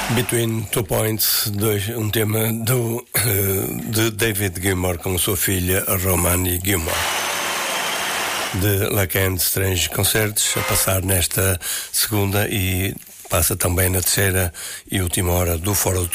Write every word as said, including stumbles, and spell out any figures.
Between Two Points, dois, um tema do, uh, de David Gilmour com sua filha Romani Gilmour. De Lacan Strange Concerts, a passar nesta segunda e passa também na terceira e última hora do Fora do